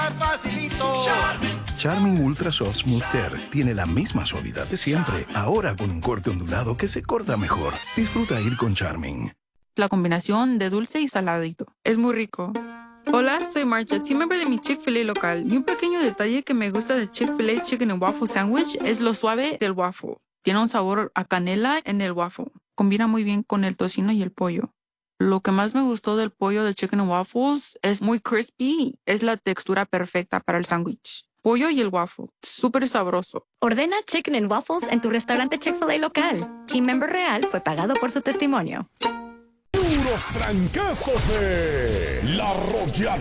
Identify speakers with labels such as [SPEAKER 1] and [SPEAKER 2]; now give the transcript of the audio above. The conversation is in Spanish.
[SPEAKER 1] Facilito.
[SPEAKER 2] Charmin Ultra Soft Smooth Tear tiene la misma suavidad de siempre, ahora con un corte ondulado que se corta mejor. Disfruta ir con Charmin.
[SPEAKER 3] La combinación de dulce y saladito. Es muy rico. Hola, soy Marcia, team member de mi Chick-fil-A local. Y un pequeño detalle que me gusta de Chick-fil-A Chicken and Waffle Sandwich es lo suave del waffle. Tiene un sabor a canela en el waffle. Combina muy bien con el tocino y el pollo. Lo que más me gustó del pollo de Chicken and Waffles es muy crispy. Es la textura perfecta para el sándwich. Pollo y el waffle. Súper sabroso.
[SPEAKER 4] Ordena Chicken and Waffles en tu restaurante Chick-fil-A local. Team member real fue pagado por su testimonio.
[SPEAKER 5] Puros trancazos de La Roya